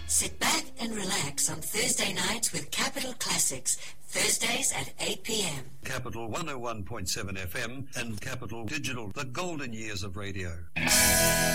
Sit back and relax on Thursday nights with Capital Classics, Thursdays at 8 p.m. Capital 101.7 FM and Capital Digital, the golden years of radio.